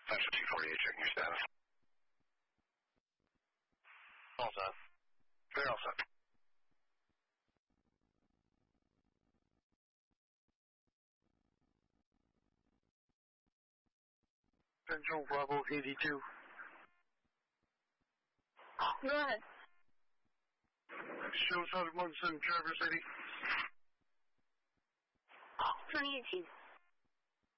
Central 248, checking your status. All set. Very all set. Central Bravo 82. Go ahead. Shows 117 Traverse City. 2018.